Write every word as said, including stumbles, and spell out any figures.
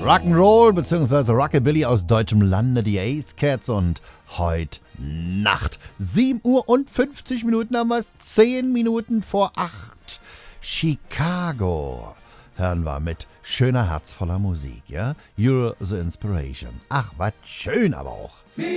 Rock'n'Roll bzw. Rockabilly aus deutschem Lande, die Ace Cats, und heute Nacht. sieben Uhr und fünfzig Minuten haben wir es, zehn Minuten vor acht. Chicago hören wir mit schöner, herzvoller Musik, ja? You're the Inspiration. Ach, was schön aber auch.